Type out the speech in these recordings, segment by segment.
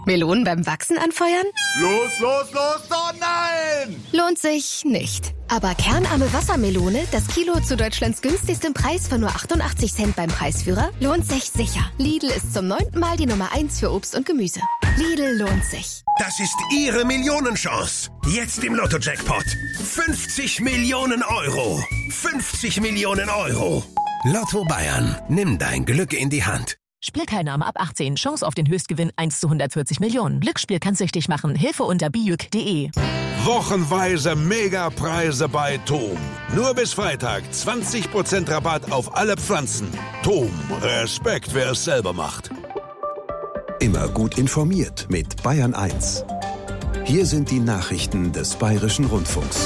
Melonen beim Wachsen anfeuern? Los, oh nein! Lohnt sich nicht. Aber kernarme Wassermelone, das Kilo zu Deutschlands günstigstem Preis von nur 88 Cent beim Preisführer, lohnt sich sicher. Lidl ist zum 9. Mal die Nummer 1 für Obst und Gemüse. Lidl lohnt sich. Das ist Ihre Millionenchance. Jetzt im Lotto-Jackpot. 50 Millionen Euro. 50 Millionen Euro. Lotto Bayern. Nimm dein Glück in die Hand. Spielteilnahme ab 18. Chance auf den Höchstgewinn 1 zu 140 Millionen. Glücksspiel kann süchtig machen. Hilfe unter bijuk.de. Wochenweise Megapreise bei TOM. Nur bis Freitag 20% Rabatt auf alle Pflanzen. TOM. Respekt, wer es selber macht. Immer gut informiert mit Bayern 1. Hier sind die Nachrichten des Bayerischen Rundfunks.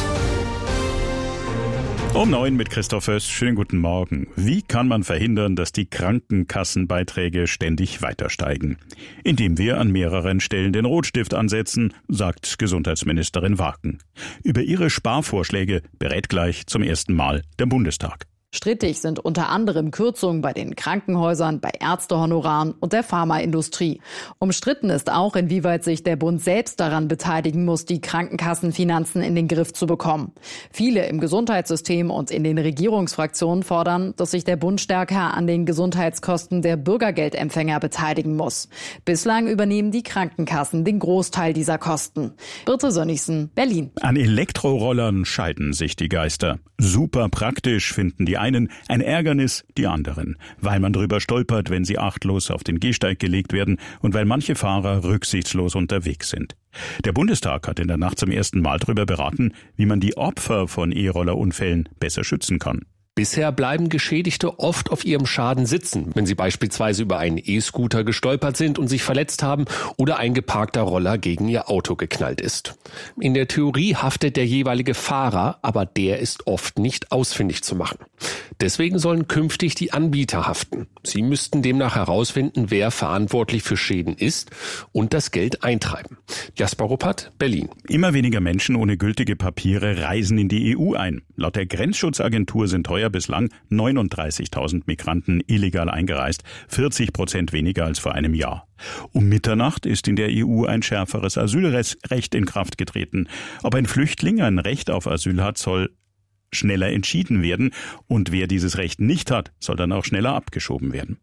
Um 9 mit Christoph Föst. Schönen guten Morgen. Wie kann man verhindern, dass die Krankenkassenbeiträge ständig weiter steigen? Indem wir an mehreren Stellen den Rotstift ansetzen, sagt Gesundheitsministerin Waken. Über ihre Sparvorschläge berät gleich zum ersten Mal der Bundestag. Strittig sind unter anderem Kürzungen bei den Krankenhäusern, bei Ärztehonoraren und der Pharmaindustrie. Umstritten ist auch, inwieweit sich der Bund selbst daran beteiligen muss, die Krankenkassenfinanzen in den Griff zu bekommen. Viele im Gesundheitssystem und in den Regierungsfraktionen fordern, dass sich der Bund stärker an den Gesundheitskosten der Bürgergeldempfänger beteiligen muss. Bislang übernehmen die Krankenkassen den Großteil dieser Kosten. Birte Sönnigsen, Berlin. An Elektrorollern scheiden sich die Geister. Super praktisch finden die einen, ein Ärgernis die anderen, weil man drüber stolpert, wenn sie achtlos auf den Gehsteig gelegt werden und weil manche Fahrer rücksichtslos unterwegs sind. Der Bundestag hat in der Nacht zum ersten Mal darüber beraten, wie man die Opfer von E-Roller-Unfällen besser schützen kann. Bisher bleiben Geschädigte oft auf ihrem Schaden sitzen, wenn sie beispielsweise über einen E-Scooter gestolpert sind und sich verletzt haben oder ein geparkter Roller gegen ihr Auto geknallt ist. In der Theorie haftet der jeweilige Fahrer, aber der ist oft nicht ausfindig zu machen. Deswegen sollen künftig die Anbieter haften. Sie müssten demnach herausfinden, wer verantwortlich für Schäden ist und das Geld eintreiben. Jasper Ruppert, Berlin. Immer weniger Menschen ohne gültige Papiere reisen in die EU ein. Laut der Grenzschutzagentur sind heuer bislang 39.000 Migranten illegal eingereist, 40% weniger als vor einem Jahr. Um Mitternacht ist in der EU ein schärferes Asylrecht in Kraft getreten. Ob ein Flüchtling ein Recht auf Asyl hat, soll schneller entschieden werden und wer dieses Recht nicht hat, soll dann auch schneller abgeschoben werden.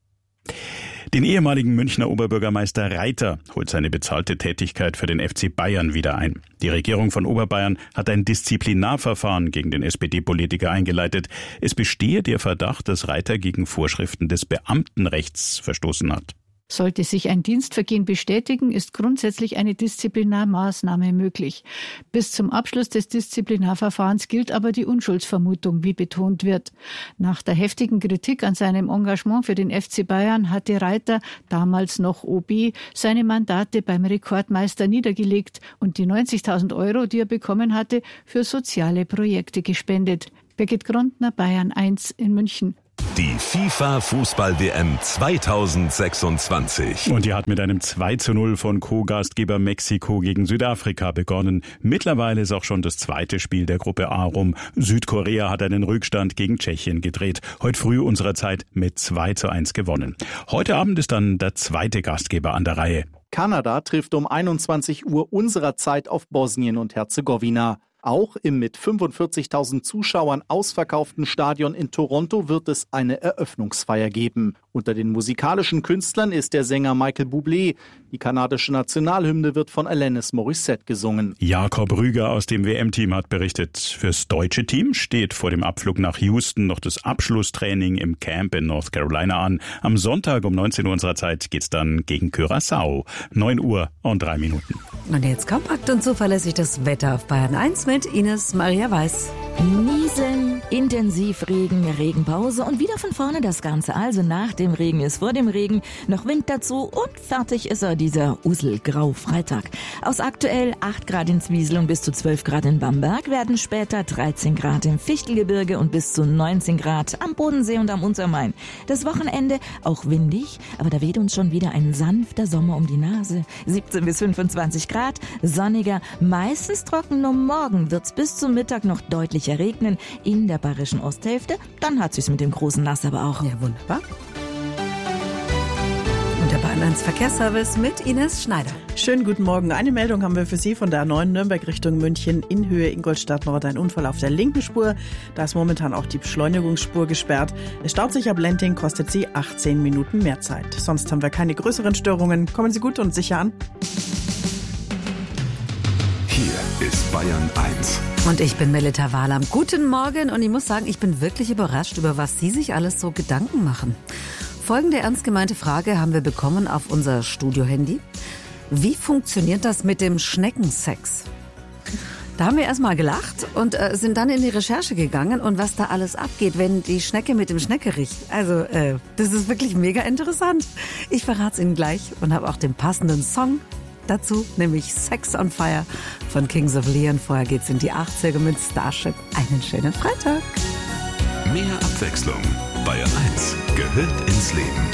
Den ehemaligen Münchner Oberbürgermeister Reiter holt seine bezahlte Tätigkeit für den FC Bayern wieder ein. Die Regierung von Oberbayern hat ein Disziplinarverfahren gegen den SPD-Politiker eingeleitet. Es bestehe der Verdacht, dass Reiter gegen Vorschriften des Beamtenrechts verstoßen hat. Sollte sich ein Dienstvergehen bestätigen, ist grundsätzlich eine Disziplinarmaßnahme möglich. Bis zum Abschluss des Disziplinarverfahrens gilt aber die Unschuldsvermutung, wie betont wird. Nach der heftigen Kritik an seinem Engagement für den FC Bayern hatte Reiter, damals noch OB, seine Mandate beim Rekordmeister niedergelegt und die 90.000 Euro, die er bekommen hatte, für soziale Projekte gespendet. Birgit Grundner, Bayern 1 in München. Die FIFA-Fußball-WM 2026. Und die hat mit einem 2:0 von Co-Gastgeber Mexiko gegen Südafrika begonnen. Mittlerweile ist auch schon das zweite Spiel der Gruppe A rum. Südkorea hat einen Rückstand gegen Tschechien gedreht. Heute früh unserer Zeit mit 2:1 gewonnen. Heute Abend ist dann der zweite Gastgeber an der Reihe. Kanada trifft um 21 Uhr unserer Zeit auf Bosnien und Herzegowina. Auch im mit 45.000 Zuschauern ausverkauften Stadion in Toronto wird es eine Eröffnungsfeier geben. Unter den musikalischen Künstlern ist der Sänger Michael Bublé. Die kanadische Nationalhymne wird von Alanis Morissette gesungen. Jakob Rüger aus dem WM-Team hat berichtet, fürs deutsche Team steht vor dem Abflug nach Houston noch das Abschlusstraining im Camp in North Carolina an. Am Sonntag um 19 Uhr unserer Zeit geht's dann gegen Curaçao. 9:03. Und jetzt kompakt und zuverlässig das Wetter auf Bayern 1 mit Ines Maria Weiß. Nieseln, Intensivregen, Regenpause und wieder von vorne das Ganze. Also nach dem Regen ist vor dem Regen, noch Wind dazu und fertig ist er, dieser Uselgrau-Freitag. Aus aktuell 8 Grad in Zwiesel und bis zu 12 Grad in Bamberg werden später 13 Grad im Fichtelgebirge und bis zu 19 Grad am Bodensee und am Untermain. Das Wochenende auch windig, aber da weht uns schon wieder ein sanfter Sommer um die Nase. 17 bis 25 Grad, sonniger, meistens trocken, nur morgen wird's bis zum Mittag noch deutlich regnen in der bayerischen Osthälfte. Dann hat sich's mit dem großen Nass aber auch. Ja, wunderbar. Und der Bayern 1 Verkehrsservice mit Ines Schneider. Schönen guten Morgen. Eine Meldung haben wir für Sie von der A9 Nürnberg Richtung München in Höhe Ingolstadt Nord. Ein Unfall auf der linken Spur. Da ist momentan auch die Beschleunigungsspur gesperrt. Es staut sich ab Lenting, kostet Sie 18 Minuten mehr Zeit. Sonst haben wir keine größeren Störungen. Kommen Sie gut und sicher an. Hier ist Bayern 1. Und ich bin Melita Wahlam. Guten Morgen und ich muss sagen, ich bin wirklich überrascht, über was Sie sich alles so Gedanken machen. Folgende ernst gemeinte Frage haben wir bekommen auf unser Studio-Handy. Wie funktioniert das mit dem Schneckensex? Da haben wir erstmal gelacht und sind dann in die Recherche gegangen und was da alles abgeht, wenn die Schnecke mit dem Schneckerich. Also, das ist wirklich mega interessant. Ich verrate es Ihnen gleich und habe auch den passenden Song dazu, nämlich Sex on Fire von Kings of Leon. Vorher geht's in die 80er mit Starship. Einen schönen Freitag. Mehr Abwechslung. Bayern 1 gehört ins Leben.